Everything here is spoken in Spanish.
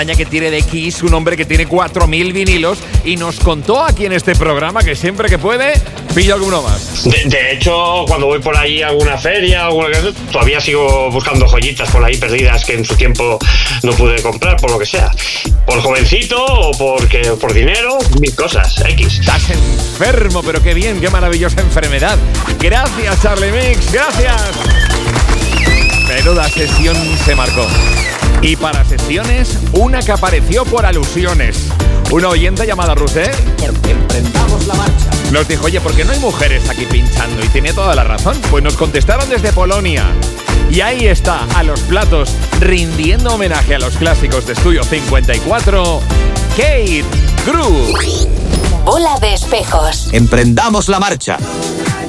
que tiene de Kiss, un hombre que tiene 4.000 vinilos y nos contó aquí en este programa que siempre que puede pilla alguno más. De hecho, cuando voy por ahí a alguna feria, todavía sigo buscando joyitas por ahí perdidas que en su tiempo no pude comprar, por lo que sea. Por jovencito o por dinero, mil cosas, X. Estás enfermo, pero qué bien, qué maravillosa enfermedad. Gracias, Charlie Mix, gracias. Menuda sesión se marcó. Y para sesiones, una que apareció por alusiones. Una oyente llamada Rusé Emprendamos la marcha. nos dijo, oye, ¿por qué no hay mujeres aquí pinchando? Y tiene toda la razón. Pues nos contestaron desde Polonia. Y ahí está, a los platos, rindiendo homenaje a los clásicos de Estudio 54, Kate Cruz. Bola de espejos. Emprendamos la marcha.